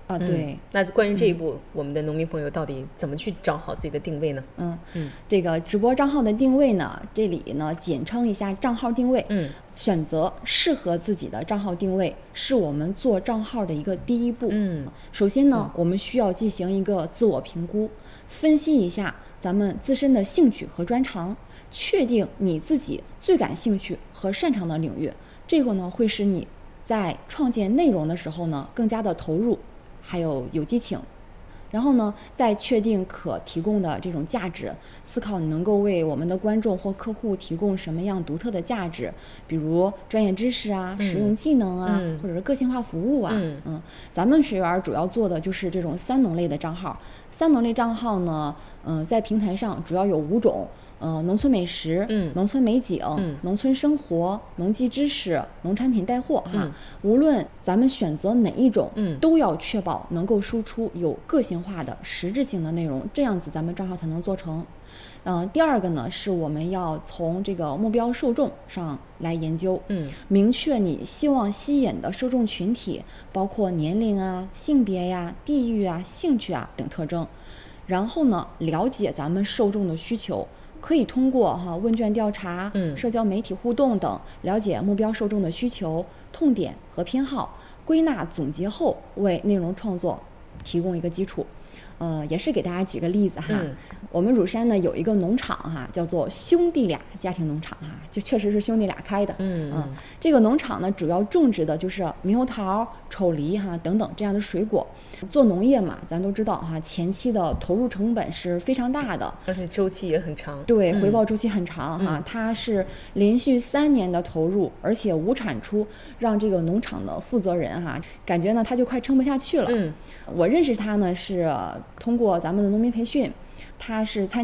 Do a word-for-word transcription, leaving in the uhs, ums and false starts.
啊，对、 嗯。那关于这一步、嗯，我们的农民朋友到底怎么去找好自己的定位呢？ 嗯嗯，这个直播账号的定位呢，这里呢简称一下账号定位。 嗯， 选择适合自己的账号定位是我们做账号的一个第一步。 嗯， 首先呢、 嗯， 我们需要进行一个自我评估，分析一下咱们自身的兴趣和专长，确定你自己最感兴趣和擅长的领域。这个呢会使你在创建内容的时候呢更加的投入，还有有激情。然后呢，再确定可提供的这种价值，思考你能够为我们的观众或客户提供什么样独特的价值，比如专业知识啊、 嗯、 实用技能啊、 嗯， 或者是个性化服务啊。 嗯嗯，咱们学员主要做的就是这种三农类的账号。三农类账号呢，嗯、呃，在平台上主要有五种。呃，农村美食、 嗯， 农村美景、 嗯、 农村生活、农技知识、农产品带货哈、 嗯。 无论咱们选择哪一种， 嗯， 都要确保能够输出有个性化的、实质性的内容，这样子咱们账号才能做成。嗯、呃，第二个呢，是我们要从这个目标受众上来研究， 嗯， 明确你希望吸引的受众群体，包括年龄啊、性别呀、地域啊、兴趣啊等特征。然后呢，了解咱们受众的需求。可以通过哈问卷调查、 嗯、 社交媒体互动等，了解目标受众的需求、痛点和偏好，归纳总结后，为内容创作提供一个基础。呃，也是给大家举个例子哈， 嗯、 我们乳山呢有一个农场哈，叫做兄弟俩家庭农场哈，就确实是兄弟俩开的。 嗯嗯，这个农场呢主要种植的就是猕猴桃、丑梨哈等等这样的水果。做农业嘛，咱都知道哈，前期的投入成本是非常大的， 而且周期也很长。 对，回报周期很长哈、 嗯， 它是连续三年的投入，而且无产出，让这个农场的负责人哈，感觉呢他就快撑不下去了。 嗯， 我认识他呢是通过咱们的农民培训，他是参